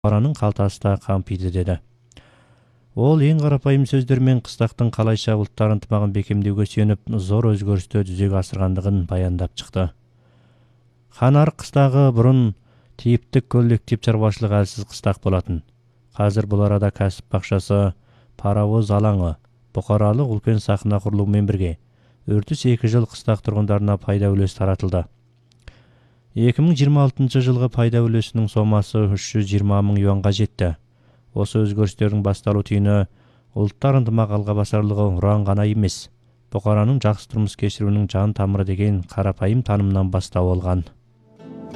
Бұқараның қалтасы да қампиды деді. Ол ең қарапайым сөздермен қыстақтың қалайша ұлттар ынтымағын бекемдеуге сүйеніп, зор өзгерісті жүзеге асырғандығын баяндап шықты. Ханарық қыстағы бұрын типтік коллектив шаруашылық әлсіз қыстақ болатын. Қазір бұл арада кәсіп бақшасы, паровоз алаңы, бұқаралық үлкен сахна құрылуымен бірге үрдіс 2 жыл қыстақ тұрғындарына пайда үлес таратылды. 2026 жылғы пайда үлесінің сомасы 320 мың юанға жетті. Осы өзгерістердің басталу түйіні ұлттар ынтымақ алға басарлығы ұран ғана емес, бұқараның жақсы тұрмыс кешіруінің жан тамыры деген қарапайым танымнан бастау алған.